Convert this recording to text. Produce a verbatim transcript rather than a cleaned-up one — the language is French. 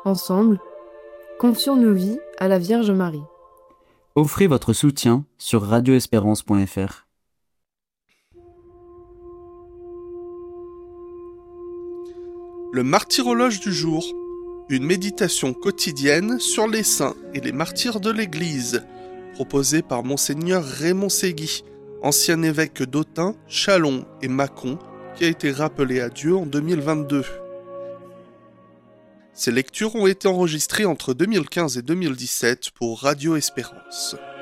Ensemble, confions nos vies à la Vierge Marie. Offrez votre soutien sur radio espérance point f r. Le martyrologe du jour, une méditation quotidienne sur les saints et les martyrs de l'Église, proposée par Monseigneur Raymond Ségui, ancien évêque d'Autun, Châlons et Mâcon, qui a été rappelé à Dieu en deux mille vingt-deux. Ces lectures ont été enregistrées entre deux mille quinze et deux mille dix-sept pour Radio Espérance.